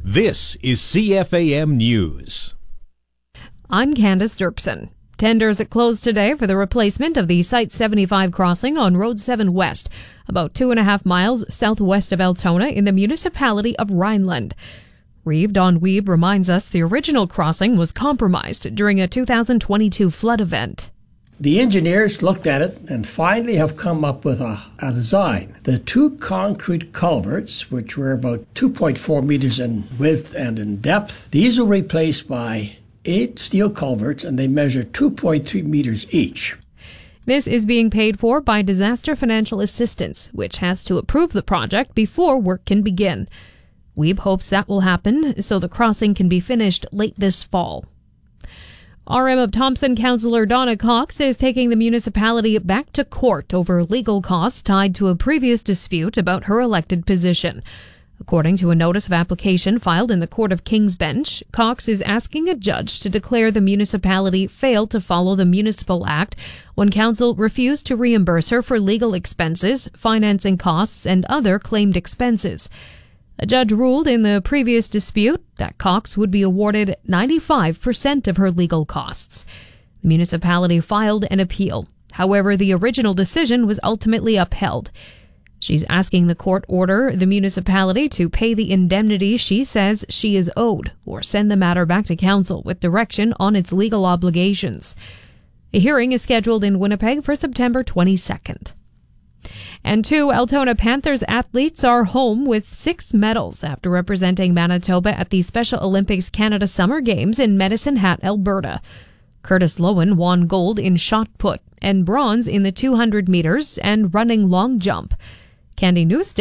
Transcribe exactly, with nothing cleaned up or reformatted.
This is C F A M News. I'm Candace Dirksen. Tenders closed today for the replacement of the Site seventy-five crossing on Road seven West, about two and a half miles southwest of Altona in the municipality of Rhineland. Reeve Don Weeb reminds us the original crossing was compromised during a two thousand twenty-two flood event. The engineers looked at it and finally have come up with a, a design. The two concrete culverts, which were about two point four meters in width and in depth, these were replaced by eight steel culverts, and they measure two point three meters each. This is being paid for by Disaster Financial Assistance, which has to approve the project before work can begin. Weeb hopes that will happen so the crossing can be finished late this fall. R M of Thompson Councillor Donna Cox is taking the municipality back to court over legal costs tied to a previous dispute about her elected position. According to a notice of application filed in the Court of King's Bench, Cox is asking a judge to declare the municipality failed to follow the Municipal Act when council refused to reimburse her for legal expenses, financing costs, and other claimed expenses. A judge ruled in the previous dispute that Cox would be awarded ninety-five percent of her legal costs. The municipality filed an appeal. However, the original decision was ultimately upheld. She's asking the court order the municipality to pay the indemnity she says she is owed, or send the matter back to council with direction on its legal obligations. A hearing is scheduled in Winnipeg for September twenty-second. And two Altona Panthers athletes are home with six medals after representing Manitoba at the Special Olympics Canada Summer Games in Medicine Hat, Alberta. Curtis Lowen won gold in shot put and bronze in the two hundred meters and running long jump. Candy Newstead